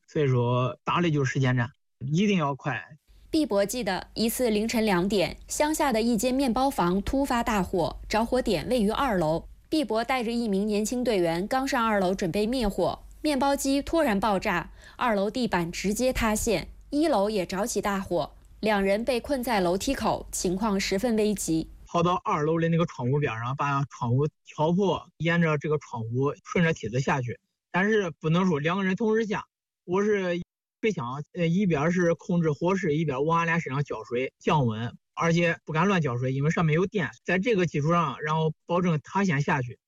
所以说打的就是时间战，一定要快。 毕博记得，一次凌晨2点，乡下的一间面包房突发大火，着火点位于2楼。毕博带着一名年轻队员刚上2楼准备灭火，面包机突然爆炸，2楼地板直接塌陷，1楼也着起大火，两人被困在楼梯口，情况十分危急。 跑到2楼的那个窗户边上，把窗户挑破，沿着这个窗户顺着梯子下去，但是不能说2个人同时下，我是水枪，一边是控制火势，一边往俺俩身上浇水降温，而且不敢乱浇水，因为上面有电。在这个基础上，然后保证他先下去，